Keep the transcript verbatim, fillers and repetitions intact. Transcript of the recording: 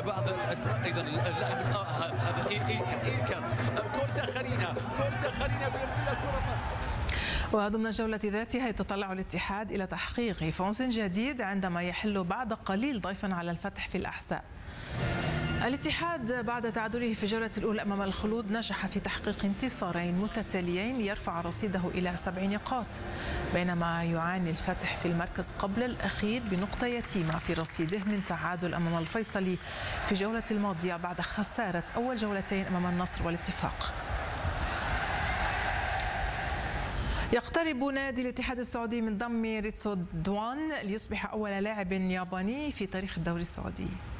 بعض الاسماء ايضا اللاعب هذا ايكر كورتا خارينا كورتا خارينا بيرسل كره. وضمن الجولة ذاتها يتطلع الاتحاد إلى تحقيق فوز جديد عندما يحل بعد قليل ضيفا على الفتح في الأحساء. الاتحاد بعد تعادله في الجولة الأولى أمام الخلود نجح في تحقيق انتصارين متتاليين ليرفع رصيده إلى سبع نقاط، بينما يعاني الفتح في المركز قبل الأخير بنقطة يتيمة في رصيده من تعادل أمام الفيصلي في الجولة الماضية بعد خسارة أول جولتين أمام النصر والاتفاق. يقترب نادي الاتحاد السعودي من ضم ريتسو دوان ليصبح أول لاعب ياباني في تاريخ الدوري السعودي.